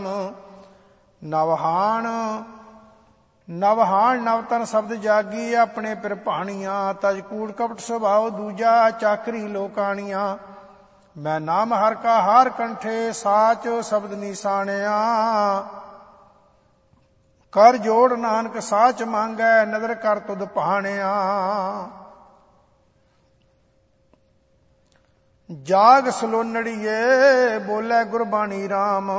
ਨਵਹਾਣ ਨਵਹਾਣ ਨਵਤਨ ਸ਼ਬਦ ਜਾਗੀ, ਆਪਣੇ ਪਿਰ ਭਾਣੀਆਂ। ਤਜ ਕੂੜ ਕਪਟ ਸੁਭਾਉ ਦੂਜਾ, ਚਾਕਰੀ ਲੋਕਾਣੀਆਂ। ਮੈਂ ਨਾਮ ਹਰ ਕਾ ਹਾਰ ਕੰਠੇ, ਸਾਚ ਸ਼ਬਦ ਨਿਸ਼ਾਨਿਆ। ਕਰ ਜੋੜ ਨਾਨਕ ਸਾਚ ਮੰਗੈ, ਨਦਰ ਕਰ ਤੁਧ ਭਾਣਿਆ। ਜਾਗ ਸਲੋਨੜੀਏ, ਬੋਲੇ ਗੁਰਬਾਣੀ ਰਾਮ।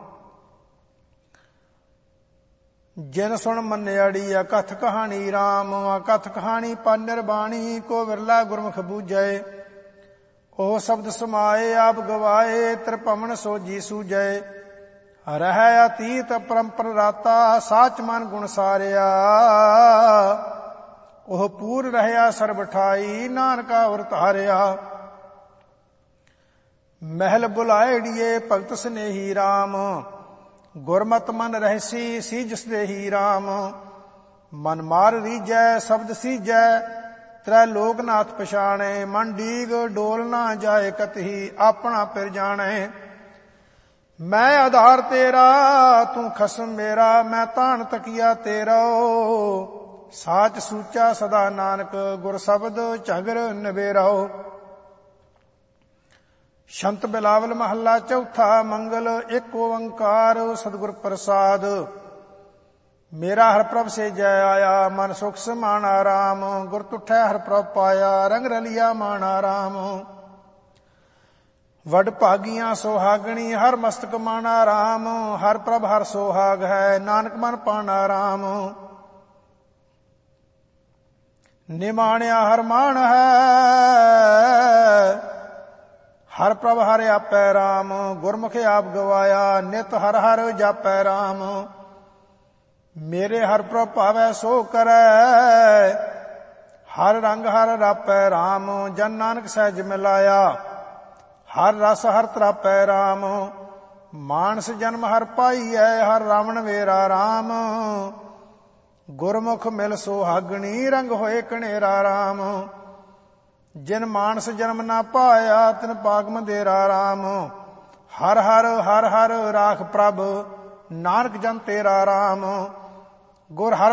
ਜਿਨ ਸੁਣ ਮੰਨਿਆੜੀ, ਅਕਥ ਕਹਾਣੀ ਰਾਮ। ਅਕਥ ਕਹਾਣੀ ਪਰ ਨਿਰਬਾਣੀ, ਕੋ ਵਿਰਲਾ ਗੁਰਮੁਖ ਬੂਝੈ। ਉਹ ਸ਼ਬਦ ਸਮਾਏ, ਆਪ ਗਵਾਏ, ਤ੍ਰਿਭਵਨ ਸੋਜੀ ਸੂਝੈ। ਰਹਿ ਅਤੀਤ ਪਰੰਪਰ ਰਾਤਾ, ਸਾਚ ਮਨ ਗੁਣ ਸਾਰਿਆ। ਉਹ ਪੂਰ ਰਹਿਆ ਸਰਬ ਠਾਈ, ਨਾਨਕਾ ਉਰ ਧਾਰਿਆ। ਮਹਿਲ ਬੁਲਾਇੜੀਏ, ਭਗਤ ਸਨੇਹੀ ਰਾਮ। ਗੁਰਮਤਿ ਮਨ ਰਹਿਸੀ, ਸੀਜ ਸਦੇਹੀ ਰਾਮ। ਮਨ ਮਾਰ ਰੀਜੈ, ਸ਼ਬਦ ਸੀਜੈ, ਤ੍ਰੈ ਲੋਕਨਾਥ ਪਛਾਣੈ। ਮਨ ਡੀਗ ਡੋਲ ਨਾ ਜਾਏ ਕਤਹੀ, ਆਪਣਾ ਪਿਰ ਜਾਣੈ। ਮੈਂ ਆਧਾਰ ਤੇਰਾ, ਤੂੰ ਖਸਮ ਮੇਰਾ। ਮੈਂ ਤਾਣ ਤਕੀਆ ਤੇਰਾ, ਸਾਚ ਸੂਚਾ ਸਦਾ ਨਾਨਕ। ਗੁਰ ਸ਼ਬਦ ਝਗਰ ਨਵੇਰਾਓ। ਸ਼ੰਤ ਬਿਲਾਵਲ ਮਹੱਲਾ ਚੌਥਾ। ਮੰਗਲ ਇੱਕ ਓੰਕਾਰ, ਸਤਿਗੁਰ ਪ੍ਰਸਾਦ। ਮੇਰਾ ਹਰਿ ਪ੍ਰਭ ਸੇ ਜੈ ਆਇਆ, ਮਨ ਸੁਖ ਸਮਾਣਾ ਰਾਮ। ਗੁਰ ਤੁਠੈ ਹਰਿ ਪ੍ਰਭ ਪਾਇਆ, ਰੰਗ ਰਲਿਆ ਮਾਣਾ ਰਾਮ। ਵਡ ਭਾਗੀਆਂ ਸੁਹਾਗਣੀ, ਹਰ ਮਸਤਕ ਮਾਣਾ ਰਾਮ। ਹਰ ਪ੍ਰਭ ਹਰ ਸੁਹਾਗ ਹੈ, ਨਾਨਕ ਮਨ ਪਾਣਾ ਰਾਮ। ਨਿਮਾਣਿਆ ਹਰ ਮਾਣ ਹੈ, ਹਰ ਪ੍ਰਭ ਹਰ ਆਪੈ ਰਾਮ। ਗੁਰਮੁਖ ਆਪ ਗਵਾਇਆ, ਨਿਤ ਹਰ ਹਰ ਜਾਪੈ ਰਾਮ। ਮੇਰੇ ਹਰ ਪ੍ਰਭ ਭਾਵੈ ਸੋ ਕਰੈ, ਹਰ ਰੰਗ ਹਰ ਰਾਪੈ ਰਾਮ। ਜਨ ਨਾਨਕ ਸਹਿਜ ਮਿਲਾਇਆ, ਹਰ ਰਸ ਹਰ ਤਰਾਪੈ ਰਾਮ। ਮਾਨਸ ਜਨਮ ਹਰ ਪਾਈਐ, ਹਰ ਰਾਵਣ ਵੇਰਾ ਰਾਮ। ਗੁਰਮੁਖ ਮਿਲ ਸੁਹਾਗਣੀ, ਰੰਗ ਹੋਏ ਕਣੇਰਾ ਰਾਮ। ਜਿਨ ਮਾਨਸ ਜਨਮ ਨਾ ਪਾਇਆ, ਤਿਨ ਪਾਗ ਮੰਦੇਰਾ ਰਾਮ। ਹਰ ਹਰ ਹਰ ਹਰ ਰਾਖ ਪ੍ਰਭ, ਨਾਨਕ ਜਨ ਤੇਰਾ ਰਾਮ। ਗੁਰ ਹਰ